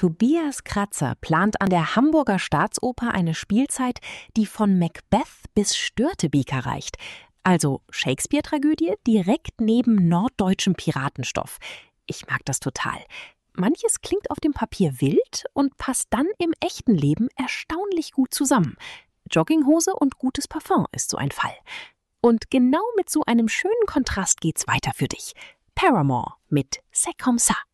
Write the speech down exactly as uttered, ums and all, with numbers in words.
Tobias Kratzer plant an der Hamburger Staatsoper eine Spielzeit, die von Macbeth bis Störtebeker reicht. Also Shakespeare-Tragödie direkt neben norddeutschem Piratenstoff. Ich mag das total. Manches klingt auf dem Papier wild und passt dann im echten Leben erstaunlich gut zusammen. Jogginghose und gutes Parfum ist so ein Fall. Und genau mit so einem schönen Kontrast geht's weiter für dich. Paramore mit C'est comme ça.